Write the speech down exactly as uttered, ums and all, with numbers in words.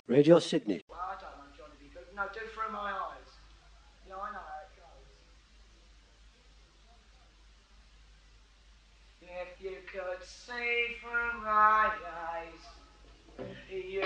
Radio Sydney. Well, I don't know, Johnny B. Good. No, do through my eyes. Yeah, I know how it goes. If you could see through my eyes, you